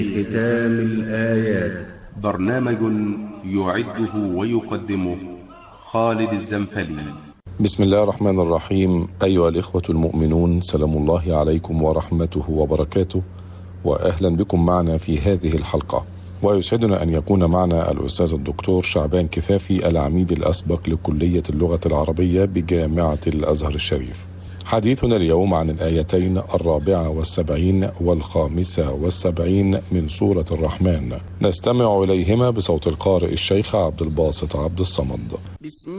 ختام الآيات. برنامج يعده ويقدمه خالد الزنفلي. بسم الله الرحمن الرحيم. أيها الإخوة المؤمنون، سلام الله عليكم ورحمته وبركاته، وأهلا بكم معنا في هذه الحلقة. ويسعدنا أن يكون معنا الأستاذ الدكتور شعبان كفافي، العميد الأسبق لكلية اللغة العربية بجامعة الأزهر الشريف. حديثنا اليوم عن الآيتين 74 و75 من سورة الرحمن، نستمع إليهما بصوت القارئ الشيخ عبد الباسط عبد الصمد.